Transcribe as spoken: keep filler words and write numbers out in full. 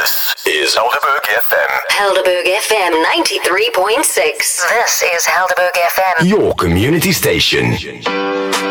This is Helderberg F M. Helderberg F M ninety-three point six. This is Helderberg F M. Your community station.